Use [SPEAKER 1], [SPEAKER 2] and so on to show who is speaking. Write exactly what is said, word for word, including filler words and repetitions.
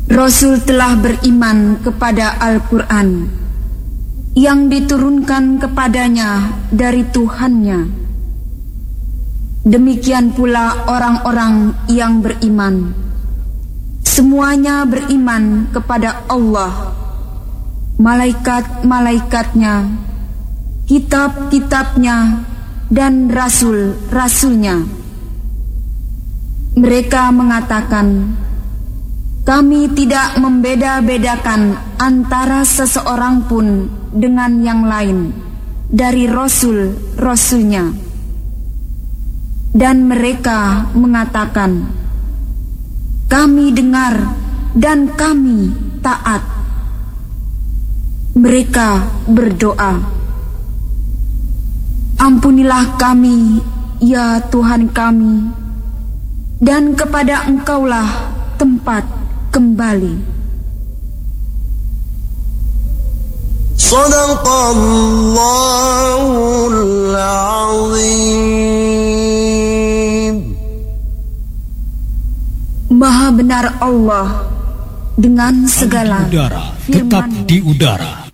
[SPEAKER 1] Rasul telah beriman kepada Al-Quran yang diturunkan kepadanya dari Tuhannya. Demikian pula orang-orang yang beriman. Semuanya beriman kepada Allah, malaikat-malaikatnya, kitab-kitabnya, dan rasul-rasulnya. Mereka mengatakan, kami tidak membeda-bedakan antara seseorang pun dengan yang lain dari rasul-rasulnya. Dan mereka mengatakan, kami dengar dan kami taat. Mereka berdoa, ampunilah kami, ya Tuhan kami, dan kepada Engkaulah tempat kembali.
[SPEAKER 2] Shadaqallahul Azim.
[SPEAKER 1] Maha benar Allah dengan segala
[SPEAKER 3] udara, tetap di udara.